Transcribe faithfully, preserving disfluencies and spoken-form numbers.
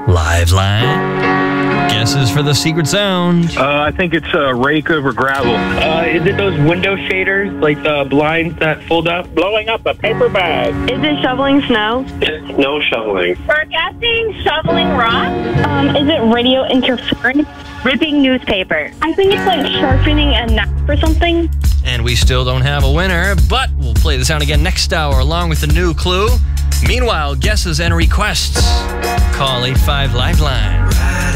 Live line. Guesses for the secret sound. Uh, I think it's a rake over gravel. Uh, is it those window shaders, like the blinds that fold up? Blowing up a paper bag. Is it shoveling snow? No shoveling. Forecasting, shoveling rock. Um, is it radio interference? Ripping newspaper. I think it's like sharpening a knife or something. And we still don't have a winner, but we'll play the sound again next hour along with the new clue. Meanwhile, guesses and requests. Call eight five Lifeline.